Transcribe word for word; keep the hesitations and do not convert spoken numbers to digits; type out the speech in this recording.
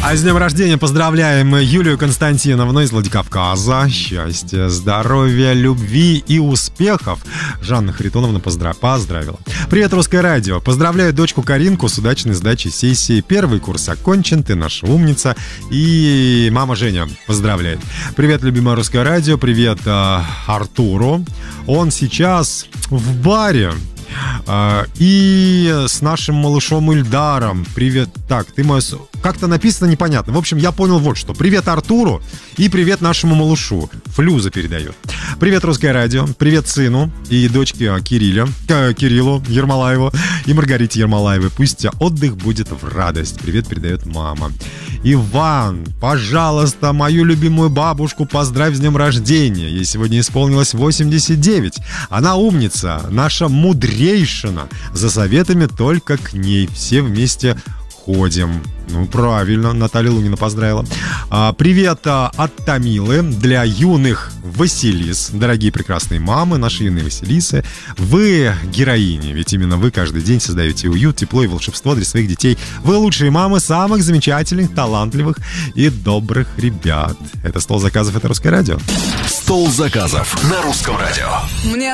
А с днем рождения поздравляем Юлию Константиновну из Владикавказа. Счастья, здоровья, любви и успехов. Жанна Харитоновна поздра... поздравила. Привет, Русское радио. Поздравляю дочку Каринку с удачной сдачей сессии. Первый курс окончен, ты наша умница. И мама Женя поздравляет. Привет, любимое Русское радио. Привет э, Артуру. Он сейчас в баре. Uh, и с нашим малышом Ильдаром. Привет. Так, ты мой... Как-то написано непонятно. В общем, я понял вот что. Привет Артуру и привет нашему малышу. Флюза передает. Привет, Русское радио. Привет сыну и дочке Кирилле, э, Кириллу Ермолаеву и Маргарите Ермолаевой. Пусть отдых будет в радость. Привет передает мама. Иван, пожалуйста, мою любимую бабушку поздравь с днем рождения. Ей сегодня исполнилось восемьдесят девять. Она умница, наша мудрейшина. За советами только к ней. Все вместе ходим. Ну, правильно, Наталья Лунина поздравила. а, Привет а, от Тамилы для юных Василис. Дорогие прекрасные мамы, наши юные Василисы. Вы героини, ведь именно вы каждый день создаете уют, тепло и волшебство для своих детей. Вы лучшие мамы самых замечательных, талантливых и добрых ребят. Это «Стол заказов», это Русское радио. «Стол заказов» на Русском радио. Мне